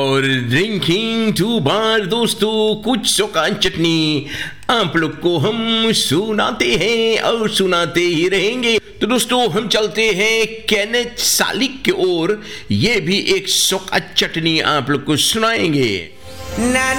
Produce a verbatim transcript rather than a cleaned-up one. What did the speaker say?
और drinking to बार दोस्तों कुछ सोका चटनी आप लोग को हम सुनाते हैं और सुनाते ही रहेंगे। तो दोस्तों हम चलते हैं केनेथ सालिक की ओर, ये भी एक सोका चटनी आप लोग को सुनाएंगे।